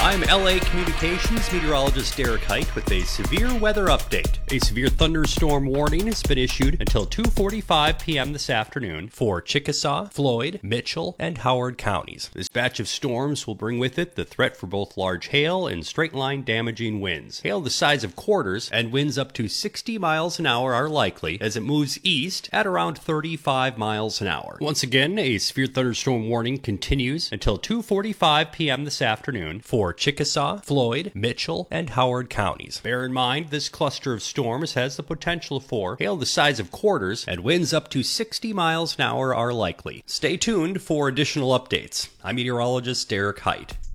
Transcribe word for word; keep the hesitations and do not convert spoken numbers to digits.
I'm L A Communications meteorologist Derek Height with a severe weather update. A severe thunderstorm warning has been issued until two forty-five p.m. this afternoon for Chickasaw, Floyd, Mitchell, and Howard counties. This batch of storms will bring with it the threat for both large hail and straight-line damaging winds. Hail the size of quarters and winds up to sixty miles an hour are likely as it moves east at around thirty-five miles an hour. Once again, a severe thunderstorm warning continues until two forty-five p.m. this afternoon for Chickasaw, Floyd, Mitchell, and Howard counties. Bear in mind, this cluster of storms has the potential for hail the size of quarters and winds up to sixty miles an hour are likely. Stay tuned for additional updates. I'm meteorologist Derek Height.